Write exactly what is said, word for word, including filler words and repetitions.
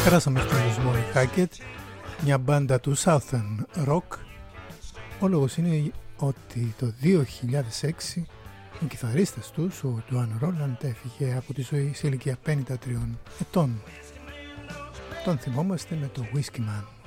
Περάσαμε στον Μόλι Χάκετ, μια μπάντα του Southern Rock. Ο λόγος είναι ότι το δύο χιλιάδες έξι ο κιθαρίστας τους, ο Ντουάν Ρόλαντ, έφυγε από τη ζωή σε ηλικία πενήντα τριών ετών. Τον θυμόμαστε με το Whiskey Man.